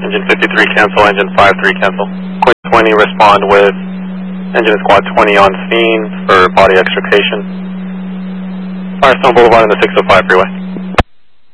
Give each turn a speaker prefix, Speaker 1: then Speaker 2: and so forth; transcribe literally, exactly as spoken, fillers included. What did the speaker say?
Speaker 1: Engine fifty-three cancel, engine five three cancel. Quint twenty respond with engine squad twenty on scene for body extrication. Firestone Boulevard on the six oh five freeway.